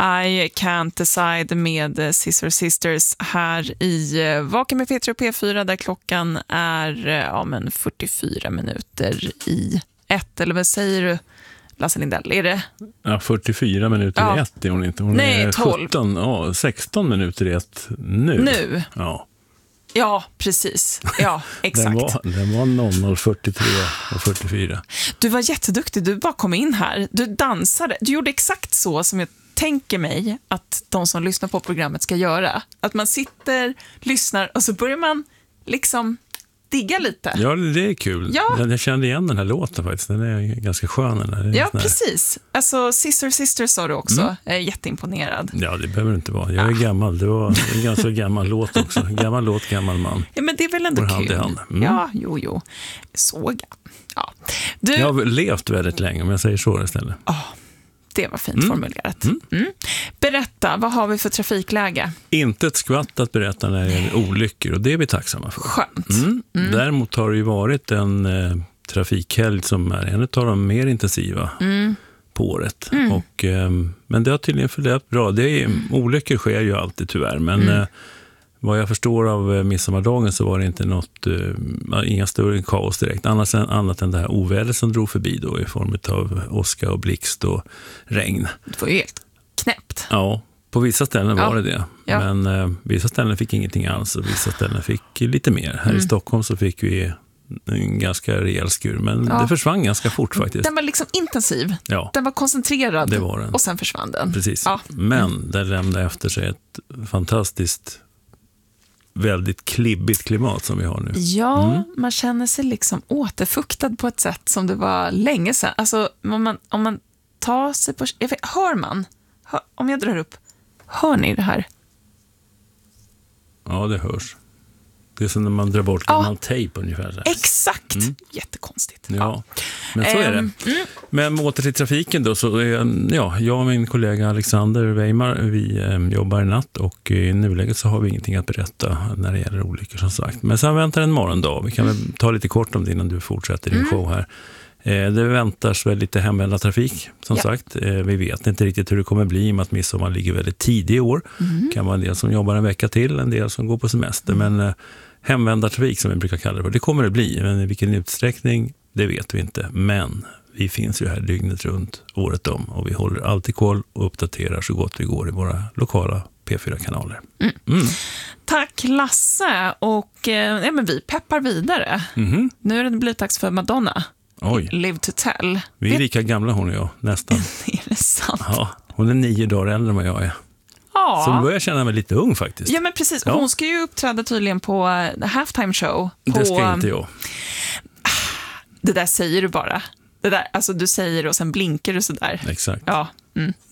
I Can't Decide med Scissor Sisters här i Vaken med P3 och P4 där klockan är 44 minuter i 1. Eller vad säger du, Lasse Lindell? Är det? Ja, 44 minuter i 1 är hon inte. Hon är 12. 16 minuter i 1 nu. Ja, precis. Ja, exakt. Den var 00:43 och 44. Du var jätteduktig. Du bara kom in här. Du dansade. Du gjorde exakt så som jag tänker mig att de som lyssnar på programmet ska göra. Att man sitter, lyssnar och så börjar man liksom digga lite. Ja, det är kul. Ja. Jag kände igen den här låten faktiskt. Den är ganska skön. Ja, precis. Alltså, Scissor Sisters sa du också. Jag är jätteimponerad. Ja, det behöver det inte vara. Jag är gammal. Det var en ganska gammal låt också. Gammal låt, gammal man. Ja, men det är väl ändå kul. Hand i hand. Ja, jo. Så ja. Jag har levt väldigt länge, om jag säger så istället. Det var fint formulerat. Berätta, vad har vi för trafikläge? Inte ett skvatt att berätta när det gäller olyckor, och det är vi tacksamma för. Skönt. Däremot har det ju varit en trafikhelg som är en av de mer intensiva på året. Men det har tydligen förlöpt bra. Olyckor sker ju alltid tyvärr, men vad jag förstår av midsommardagen så var det inte inga större kaos direkt. Annat än det här ovädret som drog förbi då i form av åska och blixt och regn. Det var ju helt knäppt. Ja, på vissa ställen var det. Ja. Men vissa ställen fick ingenting alls och vissa ställen fick lite mer. Här i Stockholm så fick vi en ganska rejäl skur, men det försvann ganska fort faktiskt. Den var liksom intensiv. Ja. Den var koncentrerad. Det var den. Och sen försvann den. Precis. Ja. Men den lämnade efter sig ett fantastiskt väldigt klibbigt klimat som vi har nu. Ja, man känner sig liksom återfuktad på ett sätt som det var länge sedan. Alltså, om man tar sig på... Hör man? Om jag drar upp... Hör ni det här? Ja, det hörs. Det är som när man drar bort gammal tejp ungefär. Så. Exakt. Jättekonstigt. Ja, men så är det. Men åter till trafiken då, så jag och min kollega Alexander Weimar, vi jobbar i natt och i nuläget så har vi ingenting att berätta när det gäller olyckor som sagt. Men sen väntar en morgondag. Vi kan väl ta lite kort om det innan du fortsätter din show här. Det väntas väl lite hemvända trafik som sagt. Vi vet inte riktigt hur det kommer bli i och med att midsommar ligger väldigt tidigt i år. Kan vara en del som jobbar en vecka till, en del som går på semester. Men hemvända trafik som vi brukar kalla det kommer det bli. Men i vilken utsträckning, det vet vi inte. Men vi finns ju här dygnet runt, året om. Och vi håller alltid koll och uppdaterar så gott vi går i våra lokala P4-kanaler. Tack Lasse. Och men vi peppar vidare. Nu är det blivit dags för Madonna. Oj. Live to Tell. Vi är lika gamla hon och jag, nästan. Är det sant? Ja, hon är 9 dagar äldre än vad jag är. Ja. Så börjar jag känna mig lite ung faktiskt. Ja, men precis. Hon ska ju uppträda tydligen på halftime show. Det ska inte jag. Det där säger du bara. Det där, alltså du säger och sen blinkar du så där. Exakt. Ja.